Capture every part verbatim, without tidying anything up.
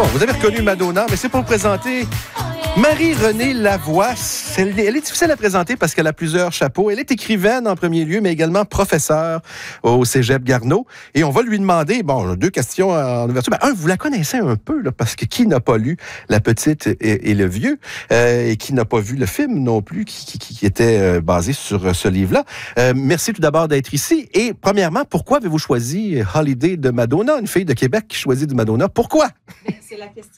Bon, vous avez reconnu Madonna, mais c'est pour vous présenter Marie-Renée Lavoie. Elle, elle est difficile à présenter parce qu'elle a plusieurs chapeaux. Elle est écrivaine en premier lieu, mais également professeure au Cégep Garneau. Et on va lui demander, bon, deux questions en ouverture. Ben, un, vous la connaissez un peu, là, parce que qui n'a pas lu La Petite et, et le Vieux, euh, et qui n'a pas vu le film non plus, qui, qui, qui était euh, basé sur euh, ce livre-là. Euh, merci tout d'abord d'être ici. Et premièrement, pourquoi avez-vous choisi Holiday de Madonna, une fille de Québec qui choisit du Madonna? Pourquoi? Ben, c'est la question.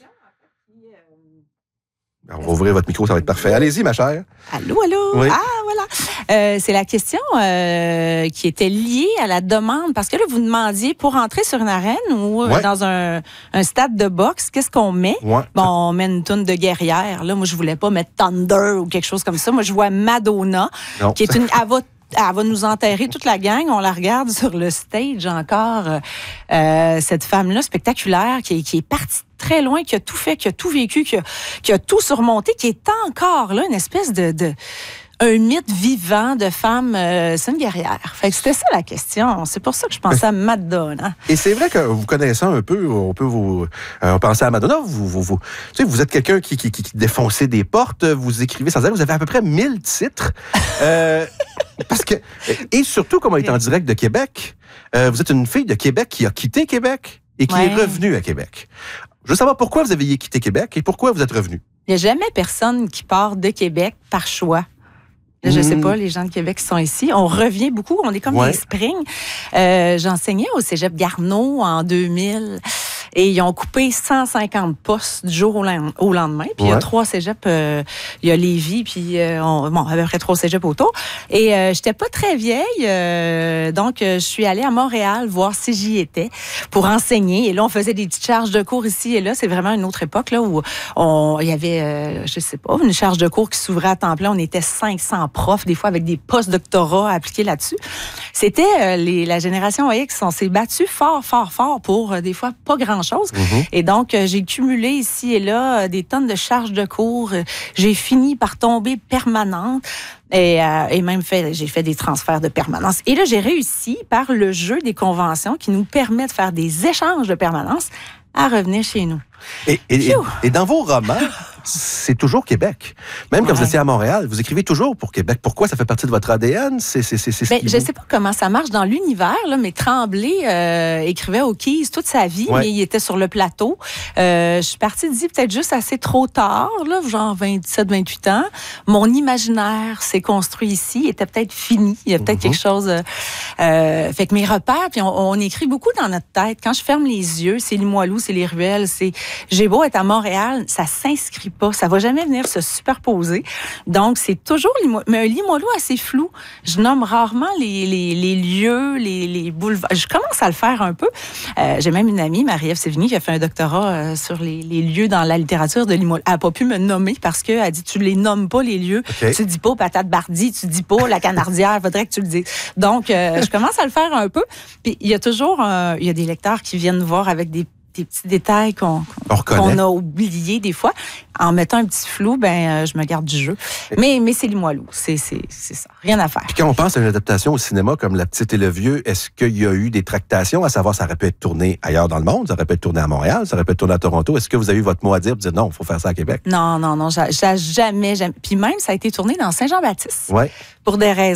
On va ouvrir votre micro, ça va être parfait. Allez-y, ma chère. Allô, allô. Oui. Ah, voilà. Euh, c'est la question euh, qui était liée à la demande. Parce que là, vous demandiez pour entrer sur une arène ou euh, Ouais. dans un, un stade de boxe, qu'est-ce qu'on met? Ouais. Bon, on met une toune de guerrière. Là, moi, je voulais pas mettre Thunder ou quelque chose comme ça. Moi, je vois Madonna, Non. qui est une... Elle va, elle va nous enterrer toute la gang. On la regarde sur le stage encore. Euh, cette femme-là, spectaculaire, qui est, qui est partie très loin, qui a tout fait, qui a tout vécu, qui a, qui a tout surmonté, qui est encore là, une espèce de... de un mythe vivant de femme, euh, c'est une guerrière. Fait que c'était ça la question. C'est pour ça que je pensais à Madonna. Et c'est vrai que vous connaissant un peu, on peut vous euh, penser à Madonna. Vous, vous, vous, tu sais, vous êtes quelqu'un qui, qui, qui défoncez des portes, vous écrivez sans arrêt, vous avez à peu près mille titres. Euh, parce que, et surtout, comme on est en direct de Québec, euh, vous êtes une fille de Québec qui a quitté Québec et qui Ouais. est revenue à Québec. Je veux savoir pourquoi vous aviez quitté Québec et pourquoi vous êtes revenu. Il n'y a jamais personne qui part de Québec par choix. Là, je ne sais pas, les gens de Québec qui sont ici. On revient beaucoup. On est comme Ouais. des springs. Euh, j'enseignais au Cégep Garneau en deux mille. Et ils ont coupé cent cinquante postes du jour au, lend- au lendemain. Puis il y a Ouais. trois cégeps. Euh, il y a Lévis, puis euh, on, bon, à peu près trois cégeps autour. Et euh, j'étais pas très vieille. Euh, donc, euh, je suis allée à Montréal voir si j'y étais pour enseigner. Et là, on faisait des petites charges de cours ici et là. C'est vraiment une autre époque là où on, il y avait, euh, je sais pas, une charge de cours qui s'ouvrait à temps plein. On était cinq cents profs, des fois avec des post-doctorats appliqués là-dessus. C'était euh, les, la génération X. On s'est battu fort, fort, fort pour euh, des fois pas grand-chose. Mm-hmm. Et donc, euh, j'ai cumulé ici et là euh, des tonnes de charges de cours. Euh, J'ai fini par tomber permanente. Et, euh, et même fait, j'ai fait des transferts de permanence. Et là, j'ai réussi par le jeu des conventions qui nous permet de faire des échanges de permanence à revenir chez nous. Et, et, et, Phew! et dans vos romans, c'est toujours Québec. Même quand Ouais. vous étiez à Montréal, vous écrivez toujours pour Québec. Pourquoi? Ça fait partie de votre A D N? C'est, c'est, c'est, c'est ce Ben, qui je vous- sais pas comment ça marche dans l'univers, là, mais Tremblay euh, écrivait au Keys toute sa vie, Ouais. mais il était sur le plateau. Euh, je suis partie d'ici peut-être juste assez trop tard, là, genre vingt-sept, vingt-huit ans. Mon imaginaire s'est construit ici, il était peut-être fini. Il y a peut-être Mhm. quelque chose... Euh, euh, fait que mes repères, puis on, on écrit beaucoup dans notre tête. Quand je ferme les yeux, c'est Limoilou, c'est les ruelles, c'est... J'ai beau être à Montréal, ça s'inscrit pas, ça va jamais venir se superposer. Donc, c'est toujours Limoilou, mais un Limoilou assez flou. Je nomme rarement les, les, les lieux, les, les boulevards. Je commence à le faire un peu. Euh, j'ai même une amie, Marie-Ève Sévigny, qui a fait un doctorat euh, sur les, les lieux dans la littérature de Limoilou. Elle n'a pas pu me nommer parce qu'elle a dit, tu les nommes pas, les lieux. OK. Tu dis pas Patate Bardi, tu dis pas la Canardière, faudrait que tu le dises. Donc, euh, je commence à le faire un peu. Puis, il y a toujours, euh, il y a des lecteurs qui viennent voir avec des des petits détails qu'on On reconnaît. qu'on a oubliés des fois. En mettant un petit flou, ben euh, je me garde du jeu. Mais, mais c'est Limoilou, c'est c'est c'est ça. Rien à faire. Puis quand on pense à une adaptation au cinéma comme La Petite et le Vieux, est-ce qu'il y a eu des tractations, à savoir ça aurait pu être tourné ailleurs dans le monde, ça aurait pu être tourné à Montréal, ça aurait pu être tourné à Toronto? Est-ce que vous avez eu votre mot à dire pour dire non, il faut faire ça à Québec? Non, non, non, j'ai j'ai jamais, jamais. Puis même, ça a été tourné dans Saint-Jean-Baptiste. Ouais. Pour des raisons